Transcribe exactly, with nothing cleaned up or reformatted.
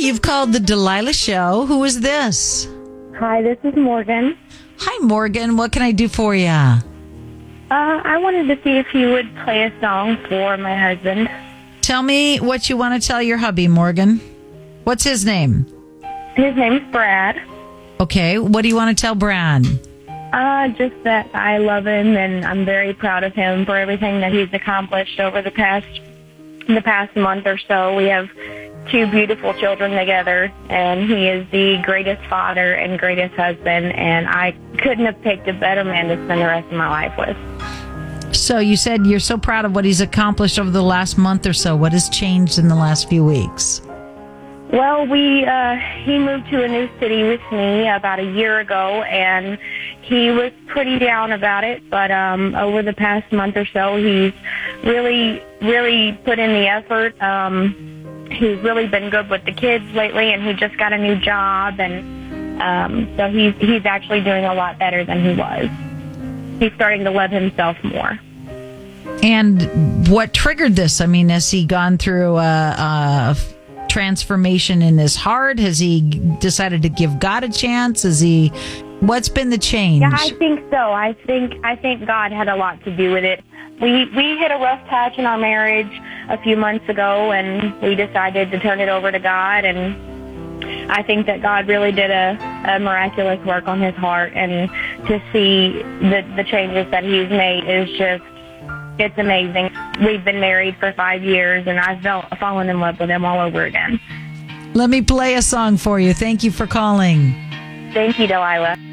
you've called the Delilah Show. Who is this? Hi, this is Morgan. Hi, Morgan. What can I do for you? Uh, I wanted to see if you would play a song for my husband. Tell me what you want to tell your hubby, Morgan. What's his name? His name's Brad. Okay, what do you want to tell Brad? Uh, just that I love him and I'm very proud of him for everything that he's accomplished over the past the past month or so. We have two beautiful children together, and he is the greatest father and greatest husband, and I couldn't have picked a better man to spend the rest of my life with. So you said you're so proud of what he's accomplished over the last month or so. What has changed in the last few weeks? Well, we uh, he moved to a new city with me about a year ago, and he was pretty down about it. But um, over the past month or so, he's really, really put in the effort. Um, he's really been good with the kids lately, and he just got a new job, and um, so he's he's actually doing a lot better than he was. He's starting to love himself more. And what triggered this? I mean, has he gone through a, a transformation in his heart? Has he decided to give God a chance? Is he? What's been the change? Yeah, I think so. I think I think God had a lot to do with it. We we hit a rough patch in our marriage a few months ago, and we decided to turn it over to God. And I think that God really did a, a miraculous work on his heart, and to see the the changes that he's made is just, it's amazing. We've been married for five years, and I've felt, fallen in love with him all over again. Let me play a song for you. Thank you for calling. Thank you, Delilah.